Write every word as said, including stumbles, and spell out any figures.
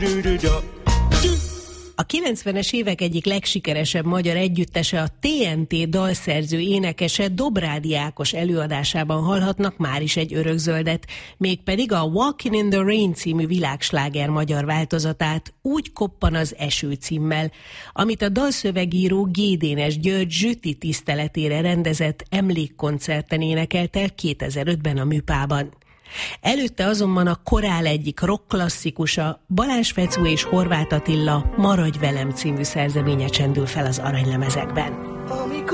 A kilencvenes évek egyik legsikeresebb magyar együttese, a té en té dalszerző énekese Dobrádi Ákos előadásában hallhatnak már is egy örökzöldet, mégpedig a Walking in the Rain című világsláger magyar változatát, Úgy koppan az eső címmel, amit a dalszövegíró G. Dénes György Zsüti tiszteletére rendezett emlékkoncerten énekelt el kétezer-ötben a Műpában. Előtte azonban a korál egyik rock klasszikusa, Balázs Fecó és Horváth Attila Maradj velem című szerzeménye csendül fel az aranylemezekben.